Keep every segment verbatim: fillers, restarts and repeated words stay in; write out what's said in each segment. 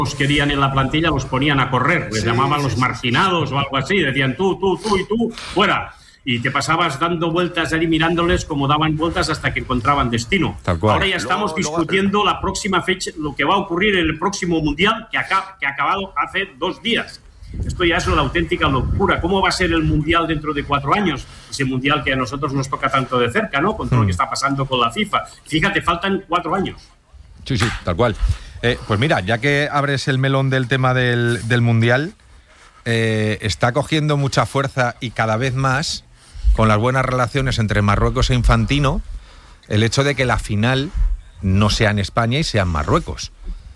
los querían en la plantilla los ponían a correr, les sí, llamaban sí, los marginados sí. o algo así, decían tú, tú, tú y tú, fuera. Y te pasabas dando vueltas ahí mirándoles como daban vueltas hasta que encontraban destino. Ahora ya estamos luego, discutiendo luego... la próxima fecha, lo que va a ocurrir en el próximo Mundial que, acá, que ha acabado hace dos días. Esto ya es una auténtica locura. ¿Cómo va a ser el Mundial dentro de cuatro años? Ese Mundial que a nosotros nos toca tanto de cerca, ¿no? Con todo mm. lo que está pasando con la FIFA. Fíjate, faltan cuatro años. Sí, sí, tal cual. Eh, pues mira, ya que abres el melón del tema del, del Mundial, eh, está cogiendo mucha fuerza y cada vez más, con las buenas relaciones entre Marruecos e Infantino, el hecho de que la final no sea en España y sea en Marruecos.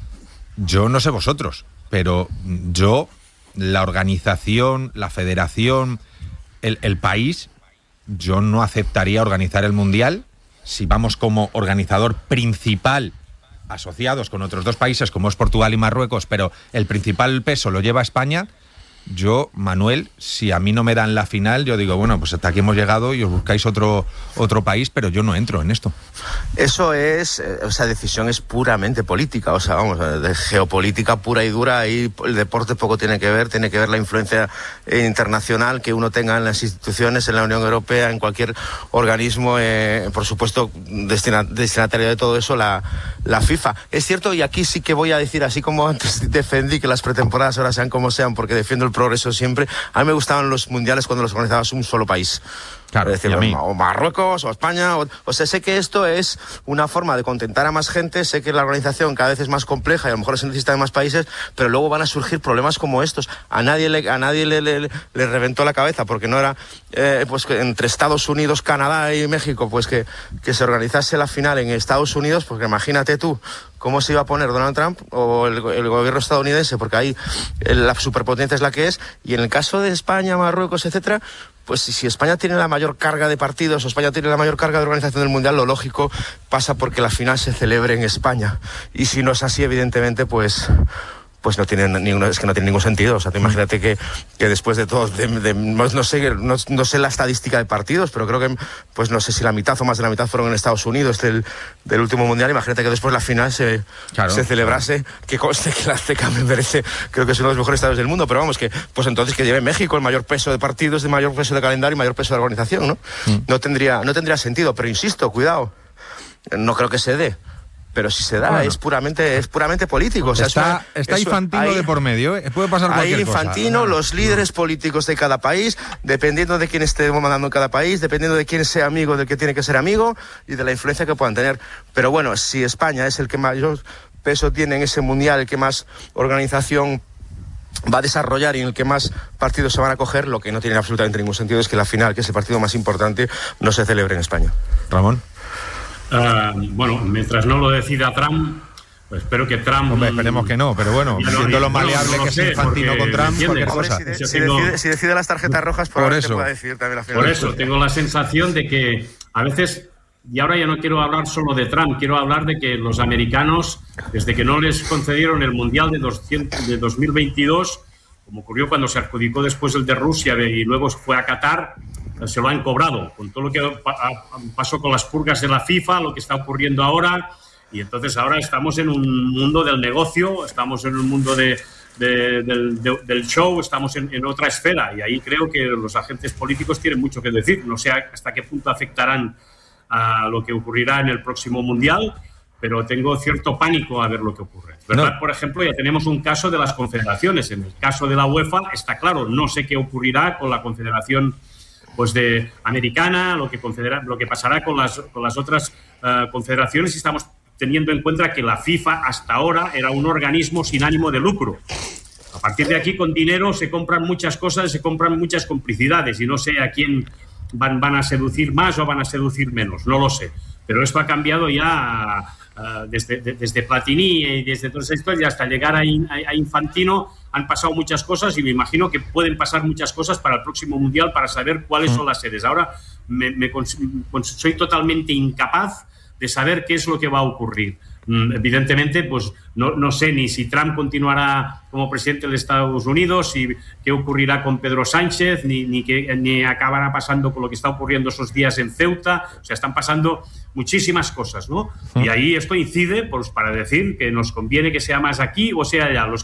Yo no sé vosotros, pero yo, la organización, la federación, el, el país, yo no aceptaría organizar el Mundial si vamos como organizador principal, asociados con otros dos países como es Portugal y Marruecos, pero el principal peso lo lleva España. Yo, Manuel, si a mí no me dan la final, yo digo, bueno, pues hasta aquí hemos llegado y os buscáis otro otro país, pero yo no entro en esto. Eso es, esa decisión es puramente política, o sea, vamos, de geopolítica pura y dura, ahí el deporte poco tiene que ver, tiene que ver la influencia internacional que uno tenga en las instituciones, en la Unión Europea, en cualquier organismo, eh, por supuesto, destina, destinatario de todo eso, la, la FIFA. Es cierto, y aquí sí que voy a decir, así como antes defendí que las pretemporadas ahora sean como sean, porque defiendo el progreso siempre. A mí me gustaban los mundiales cuando los organizabas un solo país. Claro, es decir, o Marruecos o España. O, o sea, sé que esto es una forma de contentar a más gente, sé que la organización cada vez es más compleja y a lo mejor se necesita de más países, pero luego van a surgir problemas como estos. A nadie le, a nadie le, le, le reventó la cabeza porque no era eh, pues que entre Estados Unidos, Canadá y México, pues que, que se organizase la final en Estados Unidos, porque imagínate tú cómo se iba a poner Donald Trump o el, el gobierno estadounidense, porque ahí la superpotencia es la que es, y en el caso de España, Marruecos, etcétera, pues si España tiene la mayor carga de partidos o España tiene la mayor carga de organización del Mundial, lo lógico pasa porque la final se celebre en España. Y si no es así, evidentemente, pues... pues no tiene ningún, es que no tiene ningún sentido. O sea, te imagínate que, que después de todo, de, de, no, no, sé, no, no sé la estadística de partidos, pero creo que, pues no sé si la mitad o más de la mitad fueron en Estados Unidos del, del último Mundial. Imagínate que después la final se, claro, se celebrase, claro. Que conste que la Azteca me merece, creo que es uno de los mejores estadios del mundo, pero vamos, que pues entonces que lleve México el mayor peso de partidos, de mayor peso de calendario y mayor peso de organización, ¿no? Mm. No tendría, no tendría sentido, pero insisto, cuidado, no creo que se dé. Pero si se da, bueno, es puramente es puramente político. O sea, está es una, está es, Infantino ahí, de por medio, ¿eh? Puede pasar cualquier ahí Infantino, cosa. Los líderes políticos de cada país, dependiendo de quién esté mandando en cada país, dependiendo de quién sea amigo del que tiene que ser amigo y de la influencia que puedan tener. Pero bueno, si España es el que mayor peso tiene en ese Mundial, el que más organización va a desarrollar y en el que más partidos se van a coger, lo que no tiene absolutamente ningún sentido es que la final, que es el partido más importante, no se celebre en España. Ramón. Uh, bueno, mientras no lo decida Trump, pues espero que Trump... Hombre, esperemos que no, pero bueno, no, siendo lo maleable no, no que es Infantino con Trump, cualquier cosa. Si, de, si, tengo, decide, si decide las tarjetas rojas, por eso, pueda decidir también la final. Por eso, tengo la sensación de que a veces, y ahora ya no quiero hablar solo de Trump, quiero hablar de que los americanos, desde que no les concedieron el Mundial de, doscientos, de dos mil veintidós, como ocurrió cuando se adjudicó después el de Rusia y luego fue a Qatar, se lo han cobrado, con todo lo que pasó con las purgas de la FIFA, lo que está ocurriendo ahora, y entonces ahora estamos en un mundo del negocio, estamos en un mundo de, de, del, de, del show, estamos en, en otra esfera, y ahí creo que los agentes políticos tienen mucho que decir. No sé hasta qué punto afectarán a lo que ocurrirá en el próximo Mundial, pero tengo cierto pánico a ver lo que ocurre. ¿Verdad? No. Por ejemplo, ya tenemos un caso de las confederaciones. En el caso de la UEFA está claro, no sé qué ocurrirá con la confederación pues de americana, lo que, confedera, lo que pasará con las, con las otras uh, confederaciones, y estamos teniendo en cuenta que la FIFA hasta ahora era un organismo sin ánimo de lucro. A partir de aquí, con dinero se compran muchas cosas, se compran muchas complicidades, y no sé a quién van, van a seducir más o van a seducir menos, no lo sé. Pero esto ha cambiado ya uh, desde, de, desde Platini y desde todas esas historias hasta llegar a, a, a Infantino. Han pasado muchas cosas y me imagino que pueden pasar muchas cosas para el próximo Mundial para saber cuáles son las sedes. Ahora me, me, soy totalmente incapaz de saber qué es lo que va a ocurrir. Evidentemente, pues no, no sé ni si Trump continuará como presidente de Estados Unidos, y qué ocurrirá con Pedro Sánchez, ni, ni qué ni acabará pasando con lo que está ocurriendo esos días en Ceuta. O sea, están pasando muchísimas cosas, ¿no? Y ahí esto incide, pues, para decir que nos conviene que sea más aquí o sea allá. Los